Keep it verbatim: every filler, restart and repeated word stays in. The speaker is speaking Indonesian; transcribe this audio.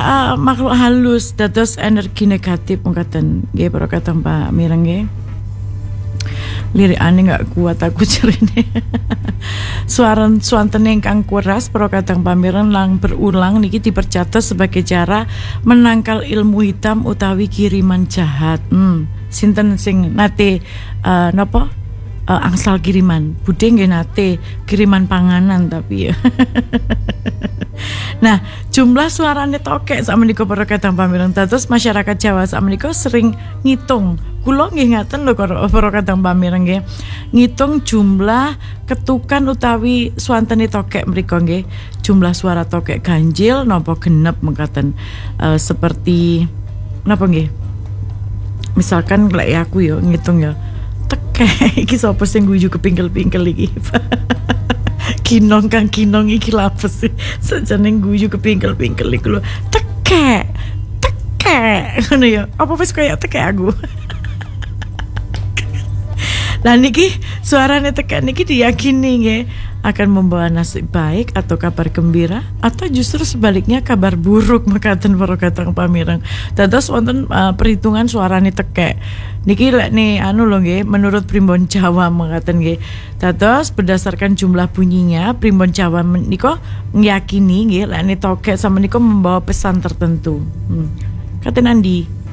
uh, makhluk halus dados energi negatif mengkaten nggih para kadang pamireng nggih. Lirikane nggak kuat aku cerene. Suara suantene ingkang kuras para kadang pamireng lang berulang niki dipercatos sebagai cara menangkal ilmu hitam utawi kiriman jahat. Hmm, sinten sing nate uh, napa uh, angsal kiriman? Budhe nggih nate kiriman panganan tapi ya. Nah, jumlah suarane tokek sakmenika para kadang pamireng dados masyarakat Jawa sakmenika sering ngitung. Kula nggih ngaten lho para kadang pamireng nggih. Ngitung jumlah ketukan utawi swantene tokek mriku nggih. Jumlah suara tokek ganjil napa genep mengkaten uh, seperti napa nggih. Misalkan lek aku yo ngitung ya. Tekek iki sapa sing guyu kepingkel-pingkel iki. Kinong kang kinong iki lapes sih sajane guyu kepingkel-pingkel iku lho. Tekek. Tekek. Ngono ya. Apa wis kaya tekek aku. Lah niki suarane tekek niki diyakini nggih akan membawa nasib baik atau kabar gembira atau justru sebaliknya kabar buruk mekaten para kadang pamireng. Dados wonten uh, perhitungan suarane tekek. Niki lek ne anu lho nggih menurut Primbon Jawa mekaten nggih. Dados berdasarkan jumlah bunyinya Primbon Jawa menika ngiyakini nggih lek ne tokek sama menika membawa pesan tertentu. Hmm. Katen Andi